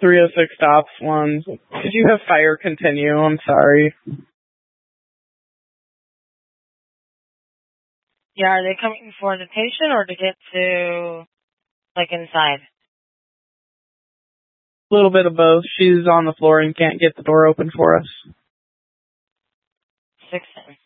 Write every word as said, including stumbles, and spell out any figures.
three oh six stops, one. Could you have fire continue? I'm sorry. Yeah, are they coming for the patient or to get to, like, inside? A little bit of both. She's on the floor and can't get the door open for us. Six ten.